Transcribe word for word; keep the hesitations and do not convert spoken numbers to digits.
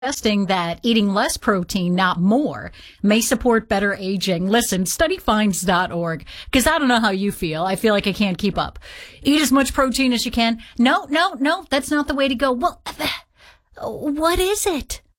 suggesting that eating less protein, not more, may support better aging. Listen, study finds dot org, because I don't know how you feel. I feel like I can't keep up. Eat as much protein as you can. No, no, no, that's not the way to go. Well, what is it?